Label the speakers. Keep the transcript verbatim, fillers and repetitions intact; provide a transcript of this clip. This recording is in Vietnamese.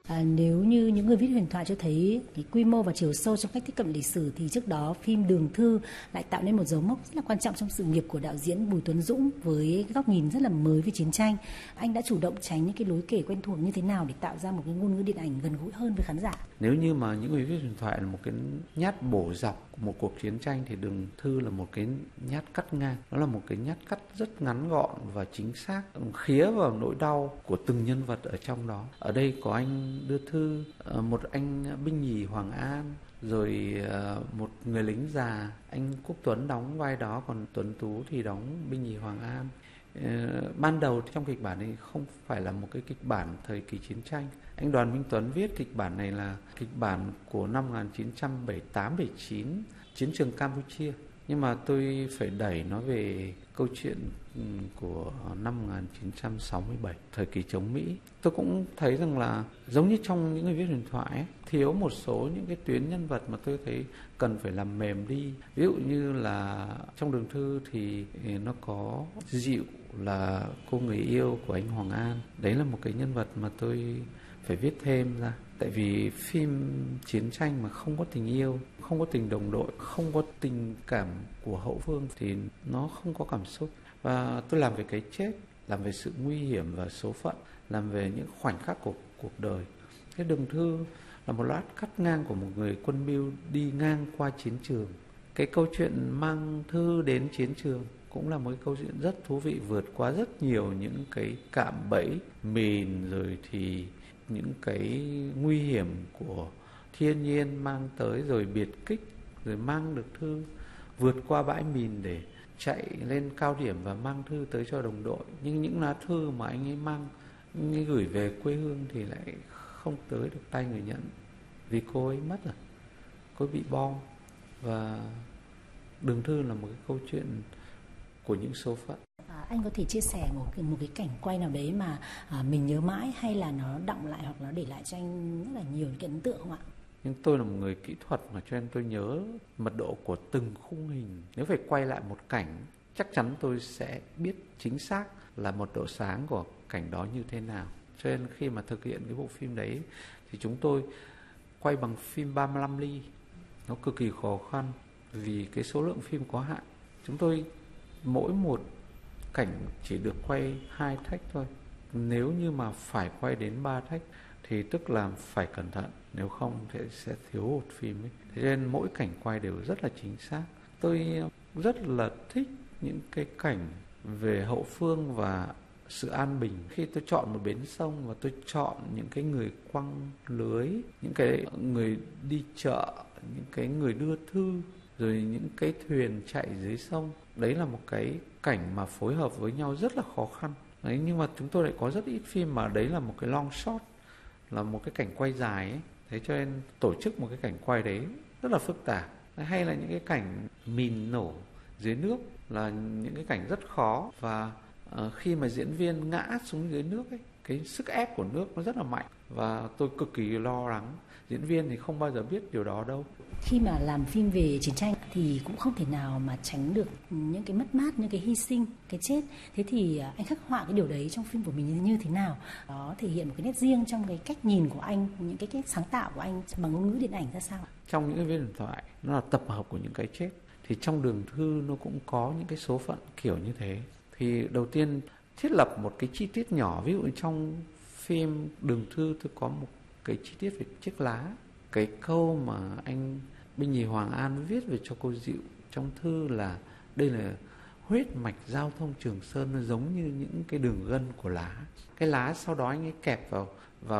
Speaker 1: À, nếu như những người viết huyền thoại cho thấy cái quy mô và chiều sâu trong cách tiếp cận lịch sử thì trước đó phim Đường Thư lại tạo nên một dấu mốc rất là quan trọng trong sự nghiệp của đạo diễn Bùi Tuấn Dũng với cái góc nhìn rất là mới về chiến tranh. Anh đã chủ động tránh những cái lối kể quen thuộc như thế nào để tạo ra một cái ngôn ngữ điện ảnh gần gũi hơn với khán giả?
Speaker 2: Nếu như mà những người viết huyền thoại là một cái nhát bổ dọc của một cuộc chiến tranh thì Đường Thư là một cái nhát cắt ngang. Nó là một cái nhát cắt rất ngắn gọn và chính xác, khía vào nỗi đau của từng nhân vật ở trong đó. Ở đây có anh đưa thư, một anh binh nhì Hoàng An, rồi một người lính già, anh Quốc Tuấn đóng vai đó, còn Tuấn Tú thì đóng binh nhì Hoàng An. Ban đầu trong kịch bản này không phải là một cái kịch bản thời kỳ chiến tranh. Anh Đoàn Minh Tuấn viết kịch bản này là kịch bản của năm một nghìn chín trăm bảy mươi tám bảy mươi chín, chiến trường Campuchia. Nhưng mà tôi phải đẩy nó về câu chuyện của năm một nghìn chín trăm sáu mươi bảy, thời kỳ chống Mỹ. Tôi cũng thấy rằng là giống như trong những người viết huyền thoại ấy, thiếu một số những cái tuyến nhân vật mà tôi thấy cần phải làm mềm đi. Ví dụ như là trong Đường Thư thì nó có Dịu là cô người yêu của anh Hoàng An. Đấy là một cái nhân vật mà tôi phải viết thêm ra. Tại vì phim chiến tranh mà không có tình yêu, không có tình đồng đội, không có tình cảm của hậu phương thì nó không có cảm xúc. Và tôi làm về cái chết, làm về sự nguy hiểm và số phận, làm về những khoảnh khắc của cuộc đời. Cái Đường Thư là một lát cắt ngang của một người quân mưu đi ngang qua chiến trường. Cái câu chuyện mang thư đến chiến trường cũng là một cái câu chuyện rất thú vị, vượt qua rất nhiều những cái cạm bẫy, mìn, rồi thì những cái nguy hiểm của thiên nhiên mang tới, rồi biệt kích, rồi mang được thư vượt qua bãi mìn để chạy lên cao điểm và mang thư tới cho đồng đội. Nhưng những lá thư mà anh ấy mang, anh ấy gửi về quê hương thì lại không tới được tay người nhận, vì cô ấy mất rồi, cô ấy bị bom. Và Đường Thư là một cái câu chuyện của những số phận.
Speaker 1: À, anh có thể chia sẻ một cái, một cái cảnh quay nào đấy mà à, mình nhớ mãi, hay là nó đọng lại hoặc nó để lại cho anh rất là nhiều cái ấn tượng không ạ?
Speaker 2: Nhưng tôi là một người kỹ thuật mà, cho nên tôi nhớ mật độ của từng khung hình. Nếu phải quay lại một cảnh, chắc chắn tôi sẽ biết chính xác là một độ sáng của cảnh đó như thế nào. Cho nên khi mà thực hiện cái bộ phim đấy thì chúng tôi quay bằng phim ba mươi lăm ly. Nó cực kỳ khó khăn vì cái số lượng phim có hạn. Chúng tôi mỗi một cảnh chỉ được quay hai take thôi. Nếu như mà phải quay đến ba take thì tức là phải cẩn thận, nếu không thì sẽ thiếu hụt phim ấy. Thế nên mỗi cảnh quay đều rất là chính xác. Tôi rất là thích những cái cảnh về hậu phương và sự an bình. Khi tôi chọn một bến sông và tôi chọn những cái người quăng lưới, những cái người đi chợ, những cái người đưa thư, rồi những cái thuyền chạy dưới sông. Đấy là một cái cảnh mà phối hợp với nhau rất là khó khăn. Đấy, nhưng mà chúng tôi lại có rất ít phim mà đấy là một cái long shot, là một cái cảnh quay dài ấy. Thế cho nên tổ chức một cái cảnh quay đấy rất là phức tạp. Hay là những cái cảnh mìn nổ dưới nước là những cái cảnh rất khó. Và uh, khi mà diễn viên ngã xuống dưới nước ấy, cái sức ép của nước nó rất là mạnh. Và tôi cực kỳ lo lắng. Diễn viên thì không bao giờ biết điều đó đâu.
Speaker 1: Khi mà làm phim về chiến tranh thì cũng không thể nào mà tránh được những cái mất mát, những cái hy sinh, cái chết. Thế thì anh khắc họa cái điều đấy trong phim của mình như thế nào? Đó thể hiện một cái nét riêng trong cái cách nhìn của anh, những cái cách sáng tạo của anh bằng ngôn ngữ điện ảnh ra sao?
Speaker 2: Trong những cái viết điện thoại, nó là tập hợp của những cái chết. Thì trong Đường Thư nó cũng có những cái số phận kiểu như thế. Thì đầu tiên thiết lập một cái chi tiết nhỏ. Ví dụ trong phim Đường Thư tôi có một cái chi tiết về chiếc lá. Cái câu mà anh binh nhì Hoàng An viết về cho cô Dịu trong thư là đây là huyết mạch giao thông Trường Sơn, nó giống như những cái đường gân của lá. Cái lá sau đó anh ấy kẹp vào